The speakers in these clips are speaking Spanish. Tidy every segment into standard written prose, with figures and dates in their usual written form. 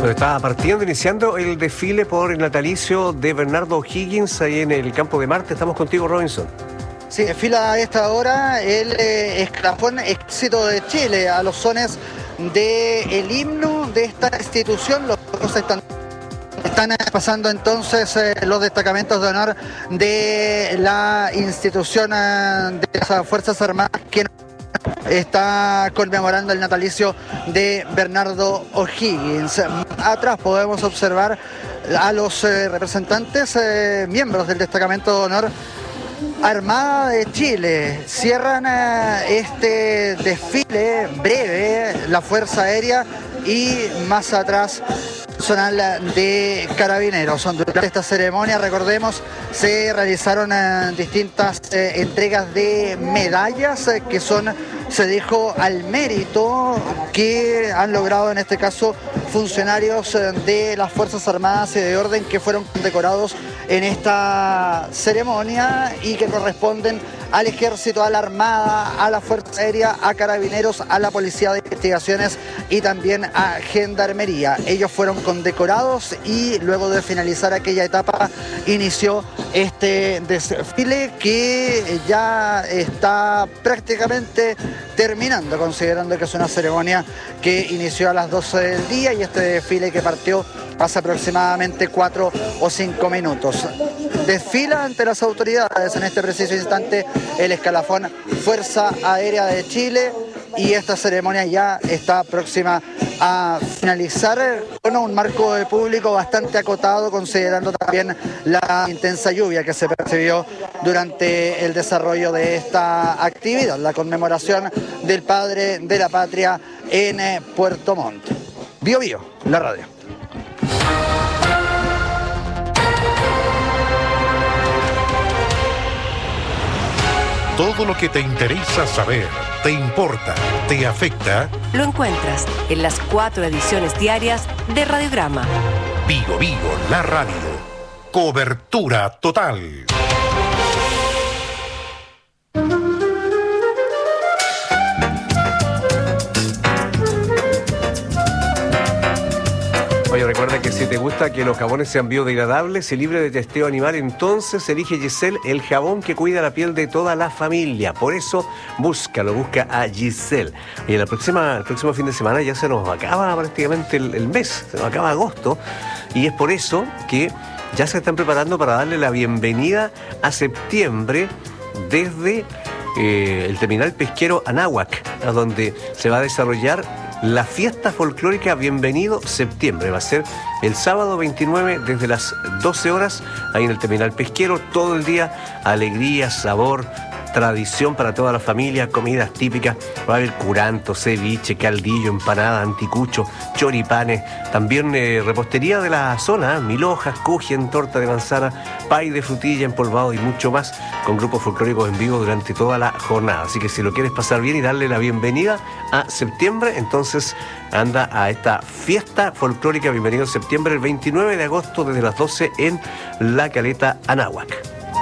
Bueno, está partiendo, iniciando el desfile por el natalicio de Bernardo O'Higgins ahí en el Campo de Marte. Estamos contigo, Robinson. Sí, desfila a esta hora el escalafón Éxito de Chile a los sones del himno de esta institución. Los están pasando entonces los destacamentos de honor de la institución de las Fuerzas Armadas que está conmemorando el natalicio de Bernardo O'Higgins. Atrás podemos observar a los representantes, miembros del destacamento de honor Armada de Chile. Cierran este desfile breve la Fuerza Aérea y más atrás personal de Carabineros. Durante esta ceremonia, recordemos, se realizaron distintas entregas de medallas que se dijo, al mérito que han logrado en este caso funcionarios de las Fuerzas Armadas y de Orden que fueron condecorados en esta ceremonia y que corresponden al Ejército, a la Armada, a la Fuerza Aérea, a Carabineros, a la Policía de Investigaciones y también a Gendarmería. Ellos fueron condecorados y luego de finalizar aquella etapa inició este desfile que ya está prácticamente terminando, considerando que es una ceremonia que inició a las 12 del día y este desfile que partió hace aproximadamente 4 o 5 minutos. Desfila ante las autoridades en este preciso instante el escalafón Fuerza Aérea de Chile y esta ceremonia ya está próxima a finalizar con un marco de público bastante acotado, considerando también la intensa lluvia que se percibió durante el desarrollo de esta actividad, la conmemoración del Padre de la Patria en Puerto Montt. Bio Bio, la radio. Todo lo que te interesa saber, te importa, te afecta, lo encuentras en las 4 ediciones diarias de Radiograma. Bio Bio, la radio. Cobertura total. Oye, recuerda que si te gusta que los jabones sean biodegradables y libres de testeo animal, entonces elige Giselle, el jabón que cuida la piel de toda la familia. Por eso, busca a Giselle. Y el próximo fin de semana ya se nos acaba prácticamente el mes, se nos acaba agosto. Y es por eso que ya se están preparando para darle la bienvenida a septiembre desde el terminal pesquero Anáhuac, a donde se va a desarrollar la fiesta folclórica Bienvenido Septiembre. Va a ser el sábado 29 desde las 12 horas, ahí en el terminal pesquero, todo el día, alegría, sabor, tradición para toda la familia, comidas típicas. Va a haber curanto, ceviche, caldillo, empanada, anticucho, choripanes, también repostería de la zona, mil hojas, kuchen, torta de manzana, pay de frutilla empolvado y mucho más, con grupos folclóricos en vivo durante toda la jornada. Así que si lo quieres pasar bien y darle la bienvenida a septiembre, entonces anda a esta fiesta folclórica Bienvenido Septiembre el 29 de agosto desde las 12 en La Caleta, Anáhuac.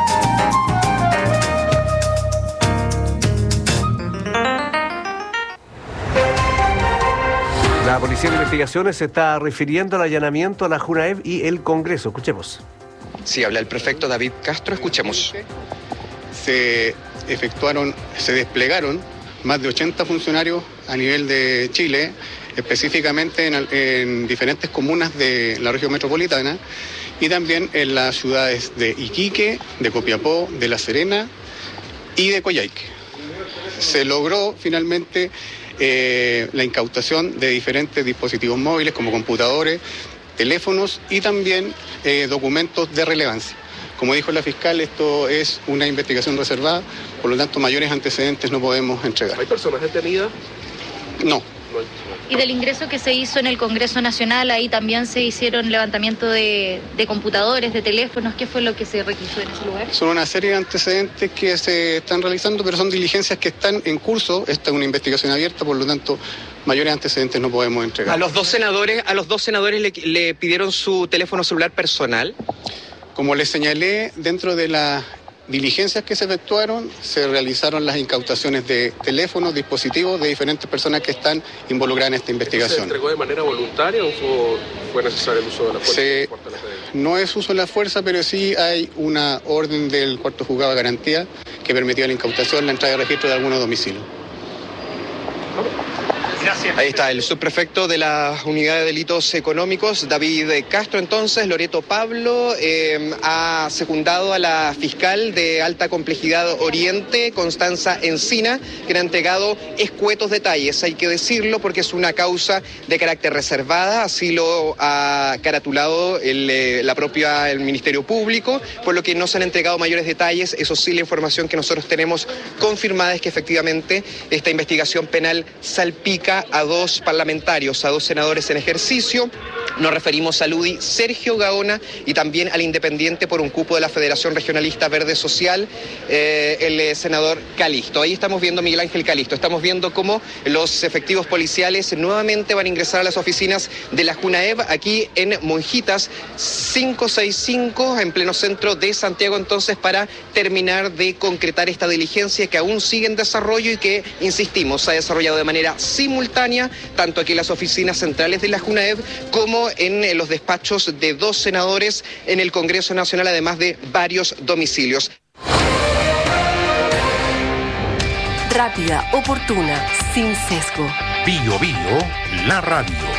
La Policía de Investigaciones se está refiriendo al allanamiento a la Junaev y el Congreso. Escuchemos. Sí, habla el prefecto David Castro. Escuchemos. Se desplegaron más de 80 funcionarios a nivel de Chile, específicamente en diferentes comunas de la región metropolitana y también en las ciudades de Iquique, de Copiapó, de La Serena y de Coyhaique. Se logró finalmente la incautación de diferentes dispositivos móviles como computadores, teléfonos y también documentos de relevancia. Como dijo la fiscal, esto es una investigación reservada, por lo tanto mayores antecedentes no podemos entregar. ¿Hay personas detenidas? No. Y del ingreso que se hizo en el Congreso Nacional, ahí también se hicieron levantamiento de computadores, de teléfonos. ¿Qué fue lo que se requisó en ese lugar? Son una serie de antecedentes que se están realizando, pero son diligencias que están en curso. Esta es una investigación abierta, por lo tanto, mayores antecedentes no podemos entregar. ¿A los dos senadores le pidieron su teléfono celular personal? Como les señalé, dentro de la diligencias que se efectuaron, se realizaron las incautaciones de teléfonos, dispositivos de diferentes personas que están involucradas en esta investigación. ¿Se entregó de manera voluntaria o fue necesario el uso de la fuerza? No es uso de la fuerza, pero sí hay una orden del cuarto juzgado de garantía que permitió la incautación, la entrada de registro de algunos domicilios. Ahí está el subprefecto de la Unidad de Delitos Económicos, David Castro. Entonces, Loreto Pablo ha secundado a la fiscal de alta complejidad Oriente, Constanza Encina, que le ha entregado escuetos detalles, hay que decirlo, porque es una causa de carácter reservada, así lo ha caratulado el Ministerio Público, por lo que no se han entregado mayores detalles. Eso sí, la información que nosotros tenemos confirmada es que efectivamente esta investigación penal salpica a 2 parlamentarios, a 2 senadores en ejercicio. Nos referimos al UDI Sergio Gaona y también al independiente por un cupo de la Federación Regionalista Verde Social, el senador Calisto. Ahí estamos viendo a Miguel Ángel Calisto. Estamos viendo cómo los efectivos policiales nuevamente van a ingresar a las oficinas de la JUNAEV aquí en Monjitas 565, en pleno centro de Santiago, entonces, para terminar de concretar esta diligencia que aún sigue en desarrollo y que, insistimos, se ha desarrollado de manera simultánea, tanto aquí en las oficinas centrales de la JUNAEV como en los despachos de 2 senadores en el Congreso Nacional, además de varios domicilios. Rápida, oportuna, sin sesgo. Bio Bio, la radio.